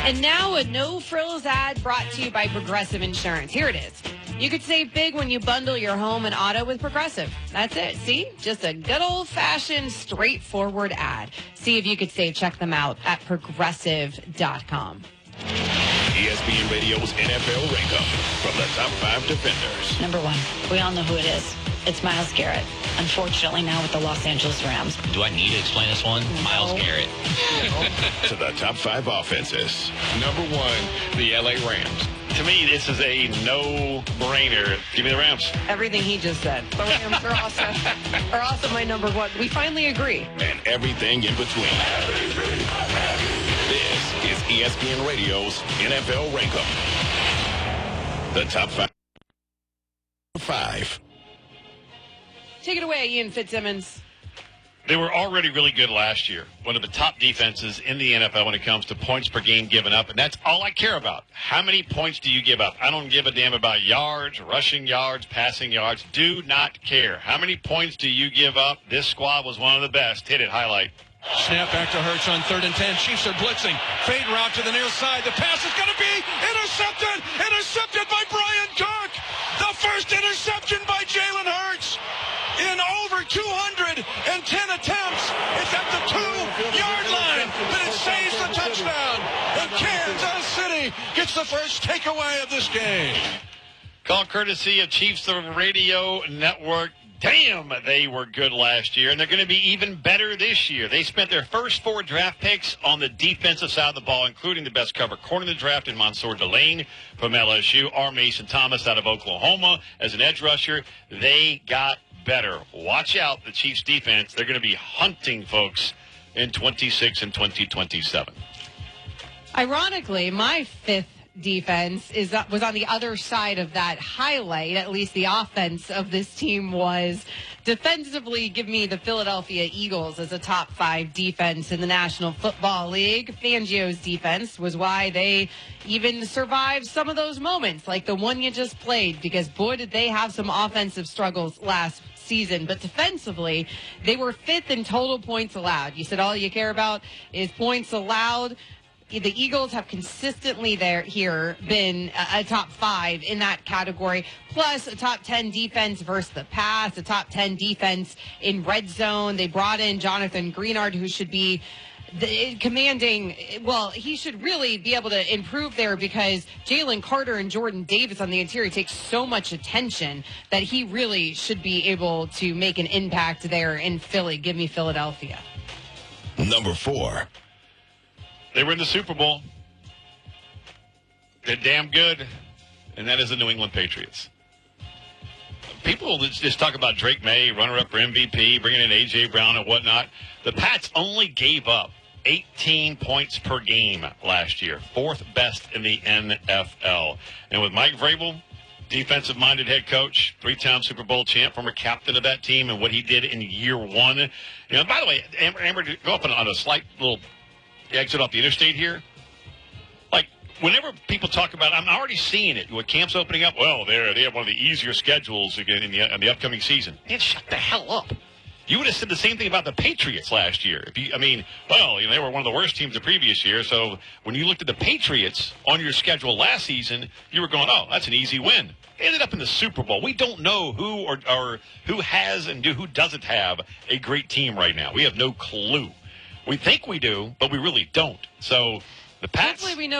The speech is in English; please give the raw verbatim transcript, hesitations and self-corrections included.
And now a no-frills ad brought to you by Progressive Insurance. Here it is. You could save big when you bundle your home and auto with Progressive. That's it. See? Just a good old-fashioned, straightforward ad. See if you could save. Check them out at progressive dot com. E S P N Radio's N F L Rankup from the top five defenders. Number one, we all know who it is. It's Myles Garrett. Unfortunately, now with the Los Angeles Rams. Do I need to explain this one? No. Myles Garrett. To the top five offenses. Number one, the L A Rams. To me, this is a no-brainer. Give me the Rams. Everything he just said. The Rams are also, are also my number one. We finally agree. And everything in between. This is E S P N Radio's N F L Rankup. The top five. Five. Take it away, Ian Fitzsimmons. They were already really good last year. One of the top defenses in the N F L when it comes to points per game given up, and that's all I care about. How many points do you give up? I don't give a damn about yards, rushing yards, passing yards. Do not care. How many points do you give up? This squad was one of the best. Hit it, highlight. Snap back to Hurts on third and ten. Chiefs are blitzing. Fade route to the near side. The pass is going to be intercepted. Intercepted by Brian Cook. The first interception by Jalen Hurts. In over two hundred ten attempts. It's at the two-yard line, but it saves the touchdown. And Kansas City gets the first takeaway of this game. Call courtesy of Chiefs Radio Network. Damn, they were good last year, and they're going to be even better this year. They spent their first four draft picks on the defensive side of the ball, including the best cover corner in the draft in Mansour Delane from L S U, R. Mason Thomas out of Oklahoma as an edge rusher. They got better. Watch out, the Chiefs defense. They're going to be hunting folks in twenty-six and twenty twenty-seven. Ironically, my fifth defense is uh, was on the other side of that highlight. At least the offense of this team was. Defensively, give me the Philadelphia Eagles as a top five defense in the National Football League. Fangio's defense was why they even survived some of those moments, like the one you just played, because boy, did they have some offensive struggles last season. But defensively, they were fifth in total points allowed. You said all you care about is points allowed. The Eagles have consistently there here been a, a top five in that category, plus a top ten defense versus the pass, a top ten defense in red zone. They brought in Jonathan Greenard, who should be the, commanding, well, he should really be able to improve there because Jalen Carter and Jordan Davis on the interior take so much attention that he really should be able to make an impact there in Philly. Give me Philadelphia. Number four. They were in the Super Bowl. They're damn good, and that is the New England Patriots. People just talk about Drake May, runner-up for M V P, bringing in A J. Brown and whatnot. The Pats only gave up eighteen points per game last year, fourth best in the N F L. And with Mike Vrabel, defensive-minded head coach, three-time Super Bowl champ, former captain of that team, and what he did in year one. You know, by the way, Amber, Amber go up on, on a slight little exit off the interstate here. Like, whenever people talk about, I'm already seeing it. What camp's opening up? Well, they're, they have one of the easier schedules again in the, in the upcoming season. Man, shut the hell up. You would have said the same thing about the Patriots last year. If you, I mean, well, you know, they were one of the worst teams the previous year. So when you looked at the Patriots on your schedule last season, you were going, oh, that's an easy win. They ended up in the Super Bowl. We don't know who or, or who has and do, who doesn't have a great team right now. We have no clue. We think we do, but we really don't. So the Pats. Hopefully we know